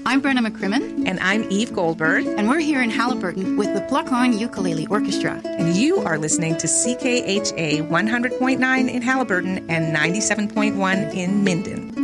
I'm Brenna McCrimmon. And I'm Eve Goldberg. And we're here in Haliburton with the Pluck-On Ukulele Orchestra. And you are listening to CKHA 100.9 in Haliburton and 97.1 in Minden.